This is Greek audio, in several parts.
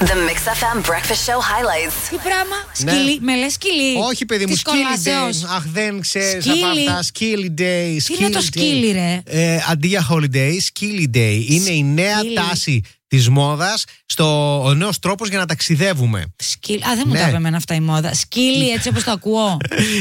The Mix FM Breakfast Show highlights. Τι πράγμα, σκύλι, με λες σκύλι. Όχι, παιδί μου, σκύλι day. Αχ, δεν ξέρεις από αυτά. Σκύλι day. Τι είναι το σκύλι, ρε? Αντί για holiday, σκύλι day. Είναι η νέα τάση της μόδας, ο νέος τρόπος για να ταξιδεύουμε. Σκύλ. Α, δεν μου τα είπε εμένα αυτά η μόδα. Σκύλι, έτσι όπως το ακούω.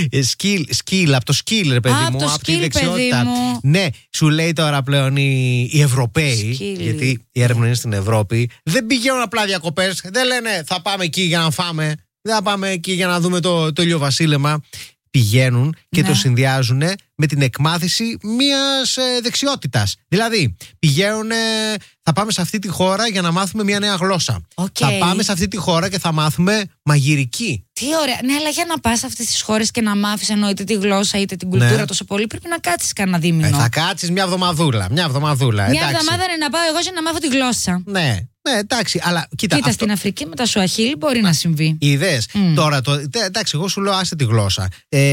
Σκύλ, από το σκύλ, ρε παιδί μου, από τη δεξιότητα. Ναι, σου λέει τώρα πλέον οι Ευρωπαίοι, γιατί η έρευνα είναι στην Ευρώπη, δεν πηγαίνουν απλά διακοπές, δεν λένε θα πάμε εκεί για να φάμε, δεν θα πάμε εκεί για να δούμε το ηλιοβασίλεμα. Πηγαίνουν και το συνδυάζουν με την εκμάθηση μιας δεξιότητας. Δηλαδή, πηγαίνουν, θα πάμε σε αυτή τη χώρα για να μάθουμε μια νέα γλώσσα. Θα πάμε σε αυτή τη χώρα και θα μάθουμε μαγειρική. Τι ωραία. Ναι, αλλά για να πας σε αυτές τις χώρες και να μάθεις είτε τη γλώσσα είτε την κουλτούρα τόσο πολύ, πρέπει να κάτσεις κανένα δίμηνο. Θα κάτσεις μια εβδομαδούλα. Μια εβδομάδα είναι να πάω εγώ για να μάθω τη γλώσσα. Ναι, εντάξει, αλλά κοίτα στην Αφρική με τα Σουαχίλι μπορεί να συμβεί. Είδες. Τώρα, εντάξει, εγώ σου λέω άσε τη γλώσσα.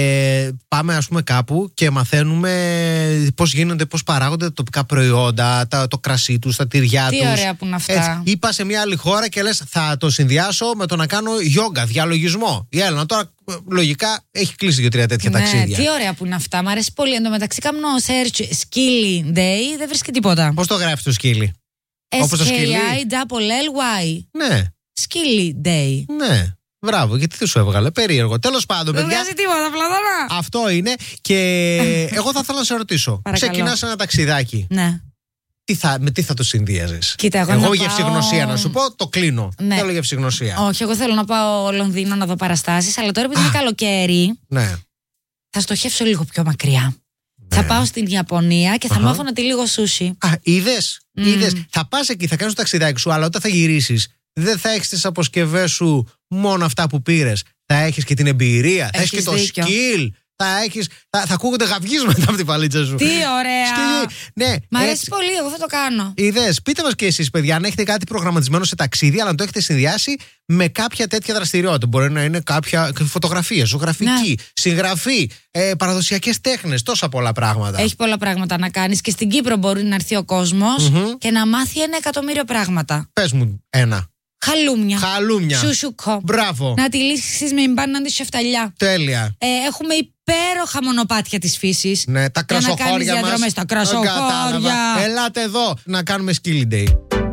Πάμε, ας πούμε, κάπου και μαθαίνουμε πώς παράγονται τα τοπικά προϊόντα, το κρασί τους, τα τυριά τους. Τι ωραία που είναι αυτά. Είπα σε μια άλλη χώρα και λες θα το συνδυάσω με το να κάνω γιόγκα, διαλογισμό. Η Έλληνα τώρα λογικά έχει κλείσει 2-3 τέτοια ταξίδια. Τι ωραία που είναι αυτά. Μ' αρέσει πολύ. Εν τω μεταξύ, κάνω search σκύλι day, δεν βρίσκει τίποτα. Πώς το γράφει το σκύλι? Όπως το σκύλι. SKILLY. Ναι. Σκύλι day. Ναι. Μπράβο, γιατί δεν σου έβγαλε. Περίεργο. Τέλος πάντων, παιδιά. Δεν βγάζει τίποτα, πλατώνα. Αυτό είναι. Και εγώ θα ήθελα να σε ρωτήσω. Ξεκινάς ένα ταξιδάκι. Ναι. Με τι θα το συνδύαζες? Κοίτα, εγώ γευσηγνωσία να σου πω, το κλείνω. Θέλω γευσηγνωσία. Όχι, εγώ θέλω να πάω Λονδίνο να δω παραστάσεις, αλλά τώρα επειδή είναι καλοκαίρι, θα στοχεύσω λίγο πιο μακριά. Θα πάω στην Ιαπωνία και θα μάθω να τυλίγω σούσι. Είδες. Θα πας εκεί, θα κάνεις το ταξιδάκι σου, αλλά όταν θα γυρίσεις, δεν θα έχεις τις αποσκευές σου μόνο αυτά που πήρες. Θα έχεις και την εμπειρία, θα έχεις και το σκύλ. Θα ακούγονται γαυγίσματα από την παλίτσα σου. Τι ωραία! Ναι, μ' αρέσει πολύ, εγώ θα το κάνω. Είδες, πείτε μας και εσείς, παιδιά, αν έχετε κάτι προγραμματισμένο σε ταξίδι, αλλά να το έχετε συνδυάσει με κάποια τέτοια δραστηριότητα. Μπορεί να είναι κάποια φωτογραφία, ζωγραφική, συγγραφή, παραδοσιακές τέχνες, τόσα πολλά πράγματα. Έχει πολλά πράγματα να κάνεις και στην Κύπρο μπορεί να έρθει ο κόσμος και να μάθει 1.000.000 πράγματα. Πες μου ένα. Χαλούμια. Σουσουκό. Μπράβο. Να τη λύσεις με μπάναν τη σεφταλιά. Τέλεια. Έχουμε υπέροχα μονοπάτια της φύσης. Ναι, τα κρασοχώρια μας. Τα κρασοχώρια. Ελάτε εδώ να κάνουμε σκύλι day.